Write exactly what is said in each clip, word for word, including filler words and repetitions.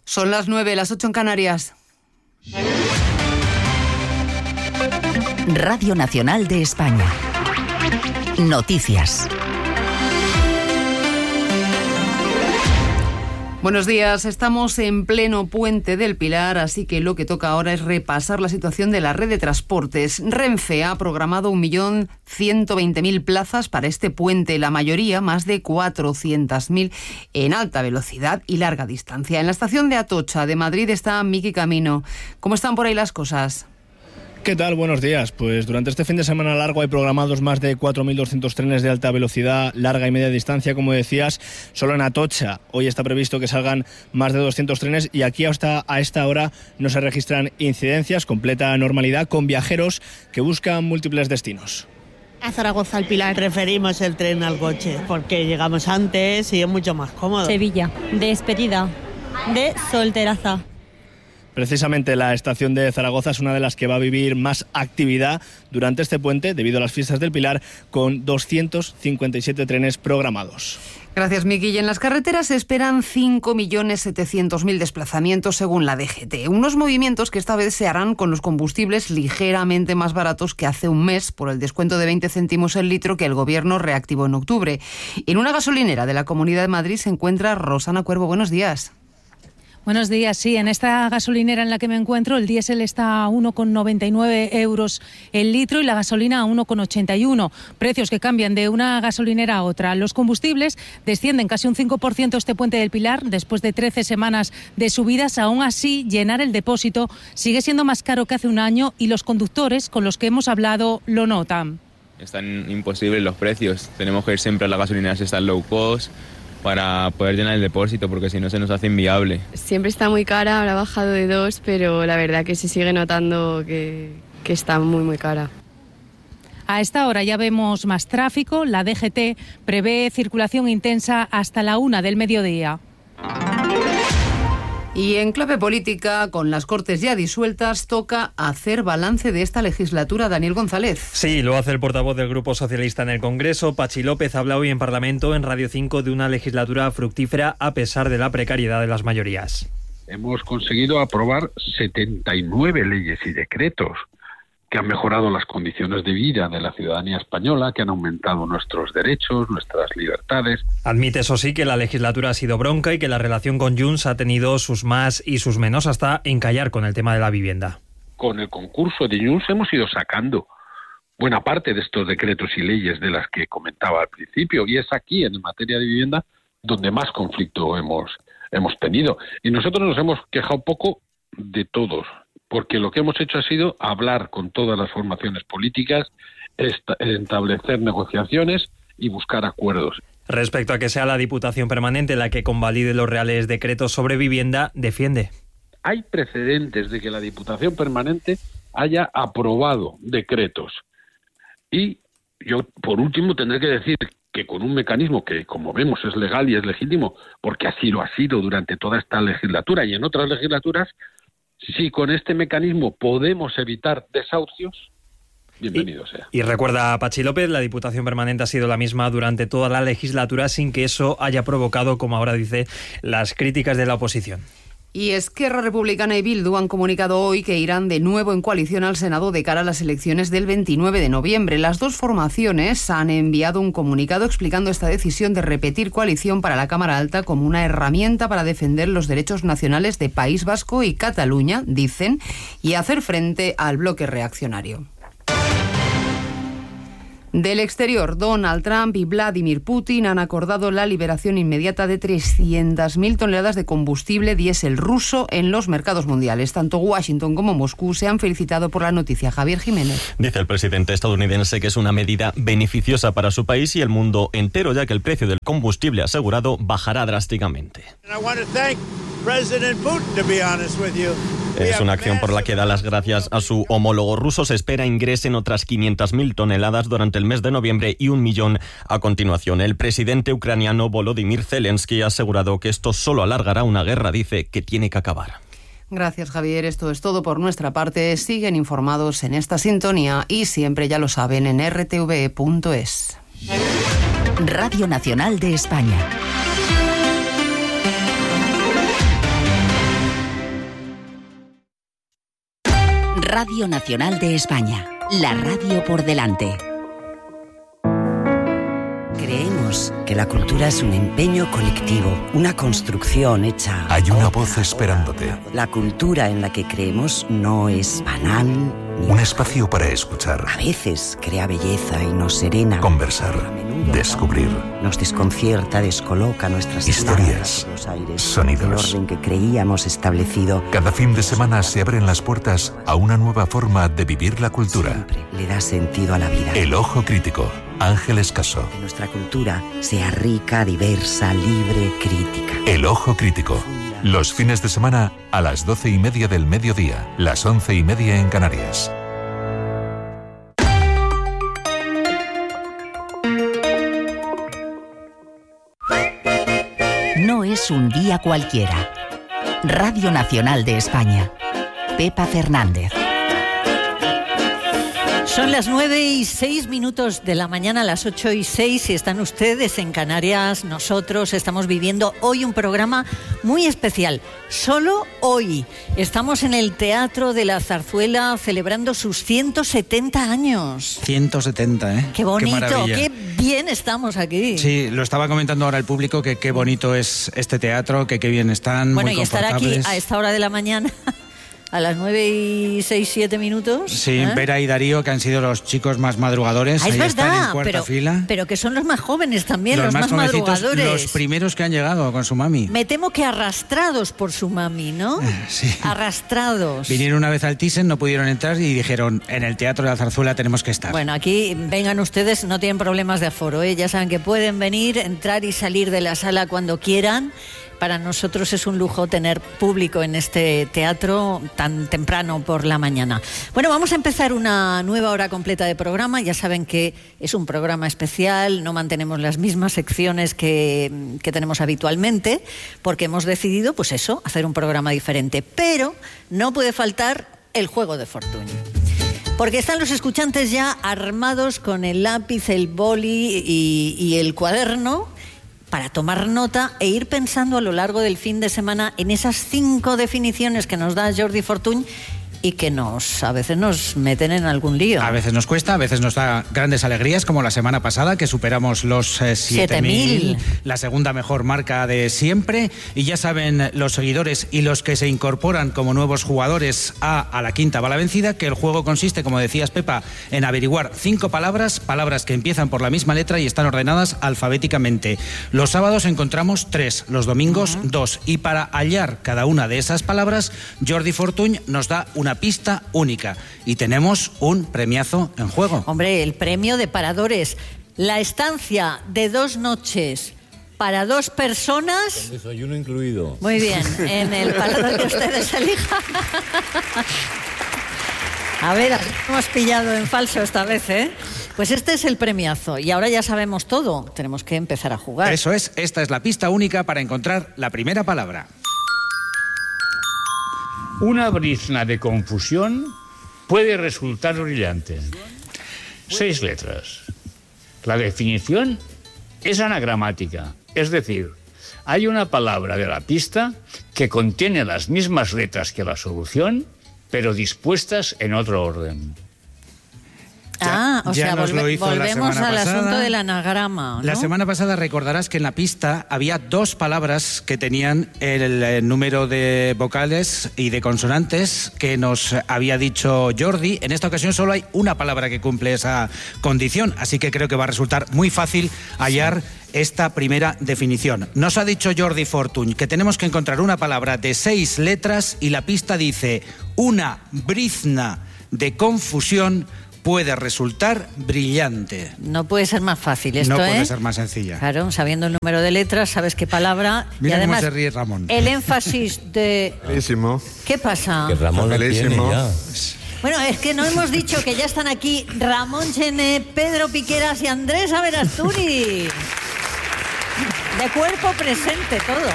Son las nueve, las ocho en Canarias. Radio Nacional de España. Noticias. Buenos días, estamos en pleno Puente del Pilar, así que lo que toca ahora es repasar la situación de la red de transportes. Renfe ha programado un millón ciento veinte mil plazas para este puente, la mayoría, más de cuatrocientas mil, en alta velocidad y larga distancia. En la estación de Atocha de Madrid está Miki Camino. ¿Cómo están por ahí las cosas? ¿Qué tal? Buenos días. Pues durante este fin de semana largo hay programados más de cuatro mil doscientos trenes de alta velocidad, larga y media distancia, como decías, solo en Atocha. Hoy está previsto que salgan más de doscientos trenes y aquí hasta a esta hora no se registran incidencias, completa normalidad, con viajeros que buscan múltiples destinos. A Zaragoza, al Pilar, preferimos el tren al coche porque llegamos antes y es mucho más cómodo. Sevilla, de despedida, de solteraza. Precisamente la estación de Zaragoza es una de las que va a vivir más actividad durante este puente debido a las fiestas del Pilar, con doscientos cincuenta y siete trenes programados. Gracias, Miki. Y en las carreteras se esperan cinco millones setecientos mil desplazamientos según la D G T. Unos movimientos que esta vez se harán con los combustibles ligeramente más baratos que hace un mes por el descuento de veinte céntimos el litro que el Gobierno reactivó en octubre. En una gasolinera de la Comunidad de Madrid se encuentra Rosana Cuervo. Buenos días. Buenos días. Sí, en esta gasolinera en la que me encuentro el diésel está a uno con noventa y nueve euros el litro y la gasolina a uno con ochenta y uno. Precios que cambian de una gasolinera a otra. Los combustibles descienden casi un cinco por ciento este Puente del Pilar después de trece semanas de subidas. Aún así, llenar el depósito sigue siendo más caro que hace un año y los conductores con los que hemos hablado lo notan. Están imposibles los precios. Tenemos que ir siempre a las gasolineras estas low cost para poder llenar el depósito, porque si no se nos hace inviable. Siempre está muy cara, ahora ha bajado de dos, pero la verdad que se sigue notando que, que está muy, muy cara. A esta hora ya vemos más tráfico. La D G T prevé circulación intensa hasta la una del mediodía. Y en clave política, con las Cortes ya disueltas, toca hacer balance de esta legislatura. Daniel González. Sí, lo hace el portavoz del Grupo Socialista en el Congreso. Pachi López habla hoy en Parlamento, en Radio cinco, de una legislatura fructífera a pesar de la precariedad de las mayorías. Hemos conseguido aprobar setenta y nueve leyes y decretos que han mejorado las condiciones de vida de la ciudadanía española, que han aumentado nuestros derechos, nuestras libertades. Admite, eso sí, que la legislatura ha sido bronca y que la relación con Junts ha tenido sus más y sus menos, hasta encallar con el tema de la vivienda. Con el concurso de Junts hemos ido sacando buena parte de estos decretos y leyes de las que comentaba al principio, y es aquí, en materia de vivienda, donde más conflicto hemos, hemos tenido. Y nosotros nos hemos quejado poco de todos, porque lo que hemos hecho ha sido hablar con todas las formaciones políticas, establecer negociaciones y buscar acuerdos. Respecto a que sea la Diputación Permanente la que convalide los reales decretos sobre vivienda, defiende. Hay precedentes de que la Diputación Permanente haya aprobado decretos. Y yo, por último, tendré que decir que con un mecanismo que, como vemos, es legal y es legítimo, porque así lo ha sido durante toda esta legislatura y en otras legislaturas, si con este mecanismo podemos evitar desahucios, bienvenido y, sea. Y recuerda a Pachi López, la Diputación Permanente ha sido la misma durante toda la legislatura sin que eso haya provocado, como ahora dice, las críticas de la oposición. Y Esquerra Republicana y Bildu han comunicado hoy que irán de nuevo en coalición al Senado de cara a las elecciones del veintinueve de noviembre. Las dos formaciones han enviado un comunicado explicando esta decisión de repetir coalición para la Cámara Alta como una herramienta para defender los derechos nacionales de País Vasco y Cataluña, dicen, y hacer frente al bloque reaccionario. Del exterior, Donald Trump y Vladimir Putin han acordado la liberación inmediata de trescientas mil toneladas de combustible diésel ruso en los mercados mundiales. Tanto Washington como Moscú se han felicitado por la noticia. Javier Jiménez. Dice el presidente estadounidense que es una medida beneficiosa para su país y el mundo entero, ya que el precio del combustible asegurado bajará drásticamente. Es una acción por la que da las gracias a su homólogo ruso. Se espera ingresen otras quinientas mil toneladas durante el mes de noviembre y un millón a continuación. El presidente ucraniano Volodymyr Zelensky ha asegurado que esto solo alargará una guerra, dice, que tiene que acabar. Gracias, Javier. Esto es todo por nuestra parte. Siguen informados en esta sintonía y siempre, ya lo saben, en r t v punto es. Radio Nacional de España. Radio Nacional de España, la radio por delante. Creemos que la cultura es un empeño colectivo, una construcción hecha... Hay una voz esperándote. La cultura en la que creemos no es banal. Un espacio para escuchar. A veces crea belleza y nos serena. Conversar, descubrir. Nos desconcierta, descoloca nuestras historias, los aires, sonidos. El orden que creíamos establecido. Cada fin de semana se abren las puertas a una nueva forma de vivir la cultura. Siempre le da sentido a la vida. El Ojo Crítico. Ángeles Caso. Que nuestra cultura sea rica, diversa, libre, crítica. El Ojo Crítico. Los fines de semana a las doce y media del mediodía, las once y media en Canarias. No es un día cualquiera. Radio Nacional de España. Pepa Fernández. Son las nueve y seis minutos de la mañana, las ocho y seis, si están ustedes en Canarias, nosotros estamos viviendo hoy un programa muy especial. Solo hoy estamos en el Teatro de la Zarzuela celebrando sus ciento setenta años. ciento setenta, ¿eh? Qué bonito, qué, qué bien estamos aquí. Sí, lo estaba comentando ahora el público, que qué bonito es este teatro, que qué bien están, bueno, muy y estar aquí confortables. a esta hora de la mañana... A las nueve y seis, siete minutos. Sí, ¿eh? Vera y Darío, que han sido los chicos más madrugadores. Ah, es ahí verdad, están en cuarta pero, fila. pero que son los más jóvenes también, los, los más, más madrugadores. Los primeros que han llegado con su mami. Me temo que arrastrados por su mami, ¿no? Sí. Arrastrados. Vinieron una vez al Thyssen, no pudieron entrar y dijeron, en el Teatro de la Zarzuela tenemos que estar. Bueno, aquí vengan ustedes, no tienen problemas de aforo, ¿eh? Ya saben que pueden venir, entrar y salir de la sala cuando quieran. Para nosotros es un lujo tener público en este teatro tan temprano por la mañana. Bueno, vamos a empezar una nueva hora completa de programa. Ya saben que es un programa especial, no mantenemos las mismas secciones que, que tenemos habitualmente, porque hemos decidido, pues eso, hacer un programa diferente. Pero no puede faltar el juego de fortuna. Porque están los escuchantes ya armados con el lápiz, el boli y, y el cuaderno para tomar nota e ir pensando a lo largo del fin de semana en esas cinco definiciones que nos da Jordi Fortuny y que nos a veces nos meten en algún lío. A veces nos cuesta, a veces nos da grandes alegrías, como la semana pasada, que superamos los eh, siete mil, la segunda mejor marca de siempre. Y ya saben los seguidores y los que se incorporan como nuevos jugadores a, a la quinta bala vencida, que el juego consiste, como decías, Pepa, en averiguar cinco palabras, palabras que empiezan por la misma letra y están ordenadas alfabéticamente. Los sábados encontramos tres, los domingos uh-huh. dos. Y para hallar cada una de esas palabras, Jordi Fortuny nos da una pista única y tenemos un premiazo en juego. Hombre, el premio de paradores, la estancia de dos noches para dos personas. Con desayuno incluido. Muy bien, en el parador que ustedes elijan. A ver, hemos pillado en falso esta vez, ¿eh? Pues este es el premiazo y ahora ya sabemos todo, tenemos que empezar a jugar. Eso es, esta es la pista única para encontrar la primera palabra. Una brizna de confusión puede resultar brillante. Seis letras. La definición es anagramática, es decir, hay una palabra de la pista que contiene las mismas letras que la solución, pero dispuestas en otro orden. Ah, o ya sea, nos volve- lo hizo la volvemos semana al pasada. asunto del anagrama, ¿no? La semana pasada recordarás que en la pista había dos palabras que tenían el, el número de vocales y de consonantes que nos había dicho Jordi. En esta ocasión solo hay una palabra que cumple esa condición, así que creo que va a resultar muy fácil hallar sí. esta primera definición. Nos ha dicho Jordi Fortuny que tenemos que encontrar una palabra de seis letras y la pista dice: una brizna de confusión puede resultar brillante. No puede ser más fácil esto, No ¿eh? puede ser más sencilla. Claro, sabiendo el número de letras, sabes qué palabra. Mira y además, cómo se ríe Ramón. el énfasis de... Felísimo. ¿Qué pasa? Que Ramón lo tiene ya. Bueno, es que no hemos dicho que ya están aquí Ramón Chené, Pedro Piqueras y Andrés Averasturi. De cuerpo presente todos.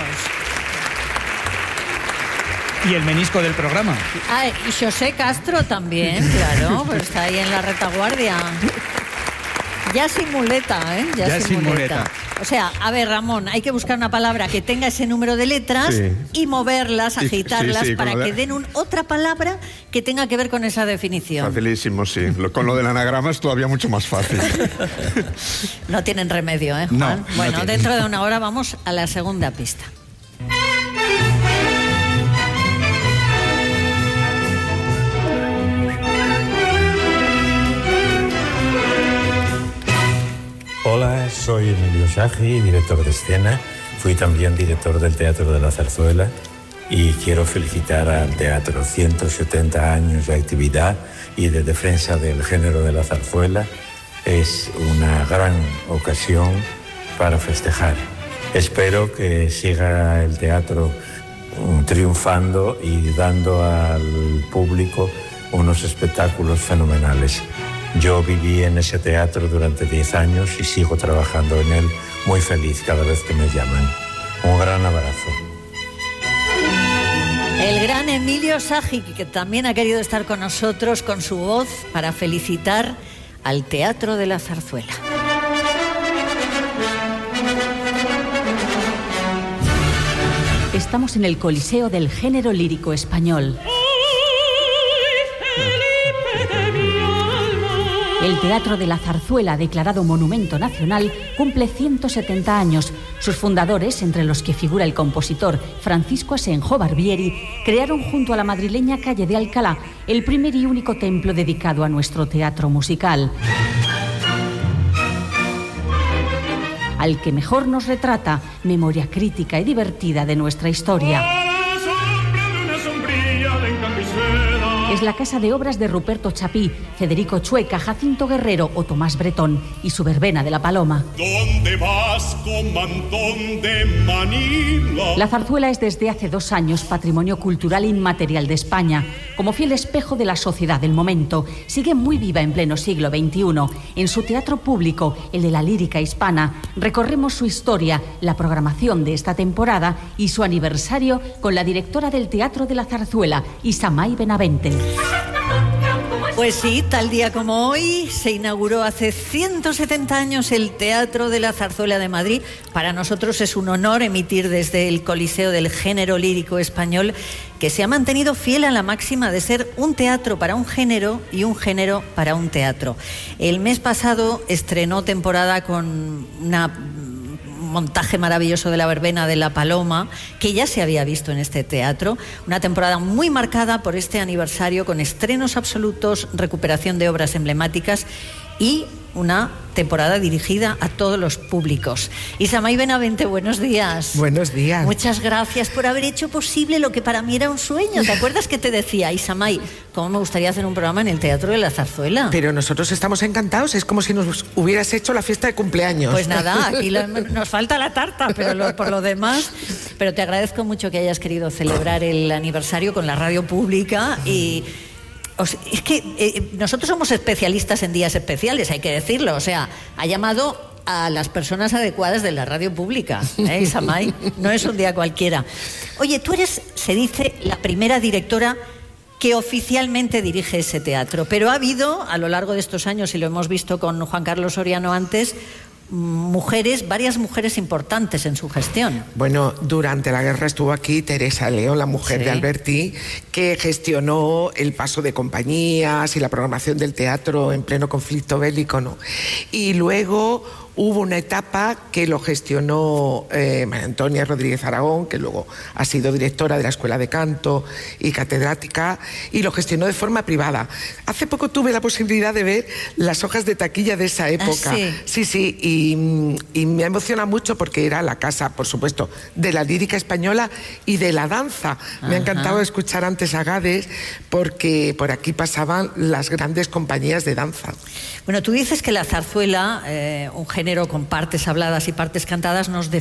Y el menisco del programa. Ah, y José Castro también, claro, pues está ahí en la retaguardia. Ya sin muleta, ¿eh? Ya, ya sin muleta. muleta. O sea, a ver, Ramón, hay que buscar una palabra que tenga ese número de letras sí. y moverlas, agitarlas, sí, sí, para que den un, otra palabra que tenga que ver con esa definición. Facilísimo, sí. Con lo del anagrama es todavía mucho más fácil. No tienen remedio, ¿eh, Juan? No, bueno, no dentro de una hora vamos a la segunda pista. Hola, soy Emilio Sagi, director de escena. Fui también director del Teatro de la Zarzuela y quiero felicitar al teatro. ciento setenta años de actividad y de defensa del género de la zarzuela. Es una gran ocasión para festejar. Espero que siga el teatro triunfando y dando al público unos espectáculos fenomenales. Yo viví en ese teatro durante diez años y sigo trabajando en él, muy feliz cada vez que me llaman. Un gran abrazo. El gran Emilio Sagi, que también ha querido estar con nosotros con su voz para felicitar al Teatro de la Zarzuela. Estamos en el Coliseo del Género Lírico Español. El Teatro de la Zarzuela, declarado Monumento Nacional, cumple ciento setenta años. Sus fundadores, entre los que figura el compositor Francisco Asenjo Barbieri, crearon junto a la madrileña calle de Alcalá el primer y único templo dedicado a nuestro teatro musical, al que mejor nos retrata memoria crítica y divertida de nuestra historia. Es la casa de obras de Ruperto Chapí, Federico Chueca, Jacinto Guerrero o Tomás Bretón y su verbena de la Paloma. ¿Dónde vas con mantón de Manila? La zarzuela es desde hace dos años patrimonio cultural inmaterial de España. Como fiel espejo de la sociedad del momento, sigue muy viva en pleno siglo veintiuno. En su teatro público, el de la lírica hispana, recorremos su historia, la programación de esta temporada y su aniversario con la directora del Teatro de la Zarzuela, Isamay Benavente. Pues sí, tal día como hoy se inauguró hace ciento setenta años el Teatro de la Zarzuela de Madrid. Para nosotros es un honor emitir desde el Coliseo del Género Lírico Español, que se ha mantenido fiel a la máxima de ser un teatro para un género y un género para un teatro. El mes pasado estrenó temporada con una montaje maravilloso de la verbena de la Paloma, que ya se había visto en este teatro, una temporada muy marcada por este aniversario, con estrenos absolutos, recuperación de obras emblemáticas y una temporada dirigida a todos los públicos. Isamay Benavente, buenos días. Buenos días. Muchas gracias por haber hecho posible lo que para mí era un sueño. ¿Te acuerdas que te decía, Isamay, cómo me gustaría hacer un programa en el Teatro de la Zarzuela? Pero nosotros estamos encantados, es como si nos hubieras hecho la fiesta de cumpleaños. Pues nada, aquí lo, nos falta la tarta, pero lo, por lo demás, pero te agradezco mucho que hayas querido celebrar el aniversario con la radio pública y... Es que eh, nosotros somos especialistas en días especiales, hay que decirlo. O sea, ha llamado a las personas adecuadas de la radio pública, ¿eh, Isamay? No es un día cualquiera. Oye, tú eres, se dice, la primera directora que oficialmente dirige ese teatro, pero ha habido, a lo largo de estos años, y lo hemos visto con Juan Carlos Soriano antes, mujeres, varias mujeres importantes en su gestión. Bueno, durante la guerra estuvo aquí Teresa León, la mujer sí. de Alberti, que gestionó el paso de compañías y la programación del teatro en pleno conflicto bélico, ¿no? Y luego hubo una etapa que lo gestionó eh, María Antonia Rodríguez Aragón, que luego ha sido directora de la Escuela de Canto y catedrática, y lo gestionó de forma privada. Hace poco tuve la posibilidad de ver las hojas de taquilla de esa época. ¿Ah, sí? Sí, sí, y, y me emociona mucho porque era la casa, por supuesto, de la lírica española y de la danza. Ajá. Me ha encantado escuchar antes a Gades, porque por aquí pasaban las grandes compañías de danza. Bueno, tú dices que la zarzuela, eh, un género con partes habladas y partes cantadas, nos